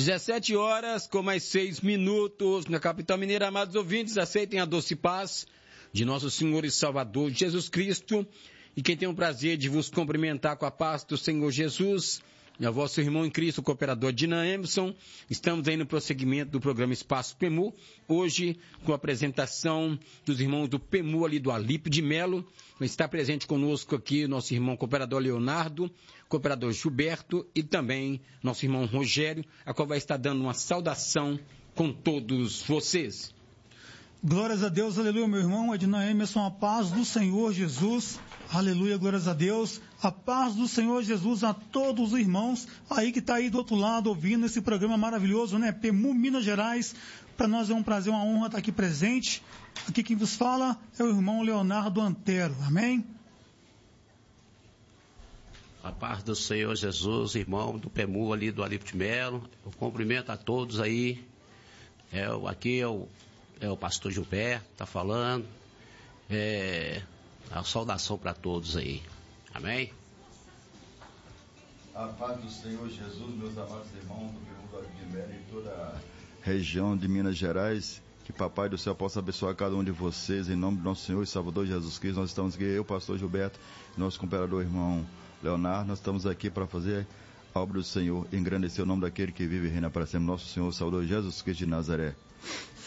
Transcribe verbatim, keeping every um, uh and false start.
dezessete horas com mais seis minutos na capital mineira. Amados ouvintes, aceitem a doce paz de nosso Senhor e Salvador Jesus Cristo. E quem tem o prazer de vos cumprimentar com a paz do Senhor Jesus, é o vosso irmão em Cristo, o cooperador Dina Emerson. Estamos aí no prosseguimento do programa Espaço PEMU, hoje com a apresentação dos irmãos do PEMU ali do Alípio de Melo. Está presente conosco aqui o nosso irmão cooperador Leonardo, cooperador Gilberto e também nosso irmão Rogério, a qual vai estar dando uma saudação com todos vocês. Glórias a Deus, aleluia, meu irmão Edna Emerson, a paz do Senhor Jesus, aleluia, glórias a Deus, a paz do Senhor Jesus a todos os irmãos aí que está aí do outro lado ouvindo esse programa maravilhoso, né, PEMU Minas Gerais. Para nós é um prazer, uma honra estar aqui presente. Aqui quem vos fala é o irmão Leonardo Antero, amém? A paz do Senhor Jesus, irmão do PEMU ali do Alípio de Melo, eu cumprimento a todos aí, é, aqui é o É o pastor Gilberto, está falando. É, a saudação para todos aí. Amém? A paz do Senhor Jesus, meus amados irmãos do Perú do Alípio de Melo e toda a região de Minas Gerais. Que Papai do Céu possa abençoar cada um de vocês. Em nome do nosso Senhor e Salvador Jesus Cristo, nós estamos aqui, eu, pastor Gilberto, nosso cooperador irmão Leonardo. Nós estamos aqui para fazer a obra do Senhor, engrandecer o nome daquele que vive e reina para sempre, nosso Senhor e Salvador Jesus Cristo de Nazaré.